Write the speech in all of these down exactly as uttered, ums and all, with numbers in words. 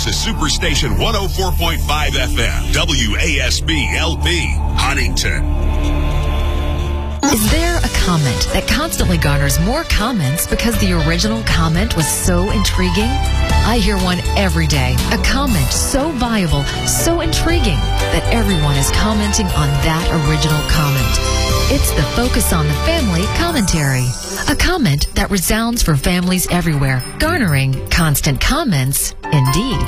to Superstation one oh four point five F M, W A S B L P, Huntington. Is there a comment that constantly garners more comments because the original comment was so intriguing? I hear one every day. A comment so viable, so intriguing, that everyone is commenting on that original comment. It's the Focus on the Family commentary. A comment that resounds for families everywhere, garnering constant comments indeed.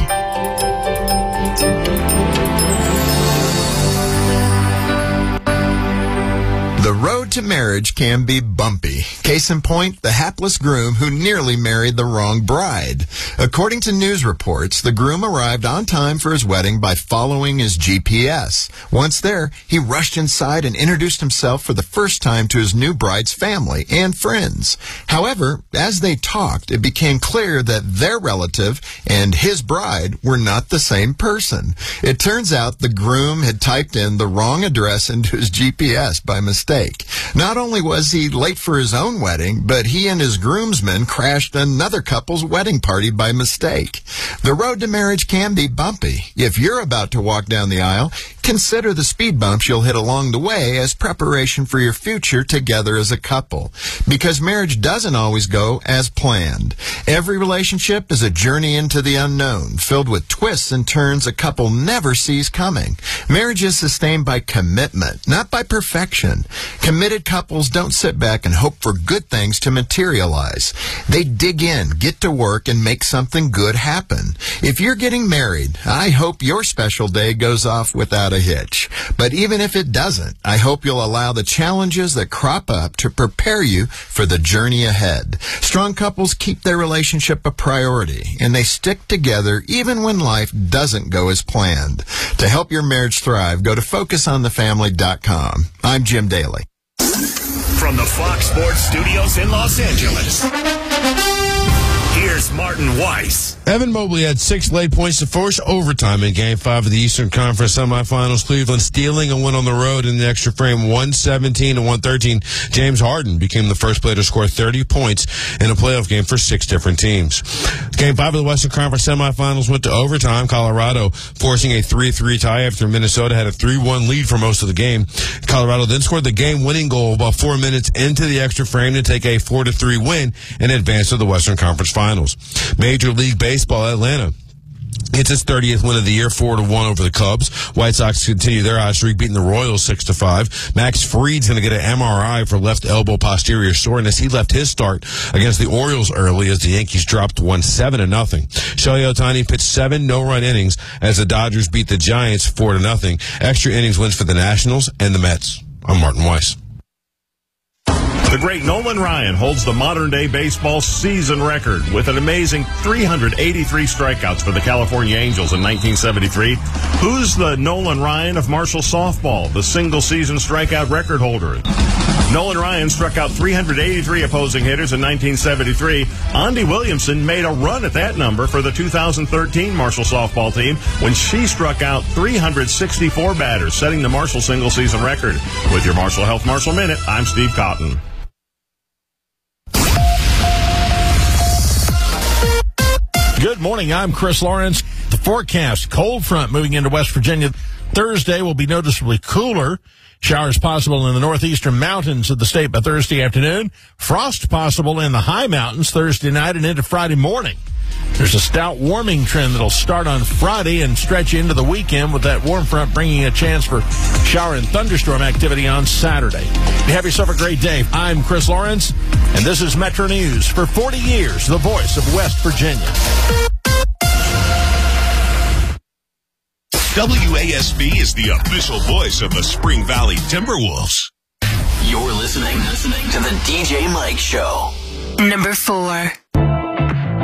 The road to marriage can be bumpy. Case in point, the hapless groom who nearly married the wrong bride. According to news reports, the groom arrived on time for his wedding by following his G P S. Once there, he rushed inside and introduced himself for the first time to his new bride's family and friends. However, as they talked, it became clear that their relative and his bride were not the same person. It turns out the groom had typed in the wrong address into his G P S by mistake. Not only was he late for his own wedding, but he and his groomsmen crashed another couple's wedding party by mistake. The road to marriage can be bumpy. If you're about to walk down the aisle, consider the speed bumps you'll hit along the way as preparation for your future together as a couple. Because marriage doesn't always go as planned. Every relationship is a journey into the unknown, filled with twists and turns a couple never sees coming. Marriage is sustained by commitment, not by perfection. Committed couples don't sit back and hope for good things to materialize. They dig in, get to work, and make something good happen. If you're getting married, I hope your special day goes off without a hitch. But even if it doesn't, I hope you'll allow the challenges that crop up to prepare you for the journey ahead. Strong couples keep their relationship a priority, and they stick together even when life doesn't go as planned. To help your marriage thrive, go to focus on the family dot com. I'm Jim Daly. From the Fox Sports Studios in Los Angeles, here's Martin Weiss. Evan Mobley had six late points to force overtime in Game five of the Eastern Conference semifinals. Cleveland stealing a win on the road in the extra frame, one seventeen to one thirteen. James Harden became the first player to score thirty points in a playoff game for six different teams. Game five of the Western Conference semifinals went to overtime. Colorado forcing a three three tie after Minnesota had a three one lead for most of the game. Colorado then scored the game-winning goal about four minutes into the extra frame to take a four to three win and advance to the Western Conference Finals. Major League Baseball, Atlanta. It's its thirtieth win of the year, four to one over the Cubs. White Sox continue their hot streak, beating the Royals six to five. Max Fried's going to get an M R I for left elbow posterior soreness. He left his start against the Orioles early as the Yankees dropped one seven to nothing. Shohei Ohtani pitched seven no-run innings as the Dodgers beat the Giants four to nothing. Extra innings wins for the Nationals and the Mets. I'm Martin Weiss. The great Nolan Ryan holds the modern-day baseball season record with an amazing three hundred eighty-three strikeouts for the California Angels in nineteen seventy-three. Who's the Nolan Ryan of Marshall softball, the single-season strikeout record holder? Nolan Ryan struck out three hundred eighty-three opposing hitters in nineteen seventy-three. Andy Williamson made a run at that number for the two thousand thirteen Marshall softball team when she struck out three hundred sixty-four batters, setting the Marshall single-season record. With your Marshall Health Marshall Minute, I'm Steve Cotton. Good morning, I'm Chris Lawrence. The forecast, cold front moving into West Virginia. Thursday will be noticeably cooler. Showers possible in the northeastern mountains of the state by Thursday afternoon. Frost possible in the high mountains Thursday night and into Friday morning. There's a stout warming trend that'll start on Friday and stretch into the weekend, with that warm front bringing a chance for shower and thunderstorm activity on Saturday. You have yourself a great day. I'm Chris Lawrence, and this is Metro News. For forty years, the voice of West Virginia. W A S B is the official voice of the Spring Valley Timberwolves. You're listening, listening to the D J Mike Show. Number four.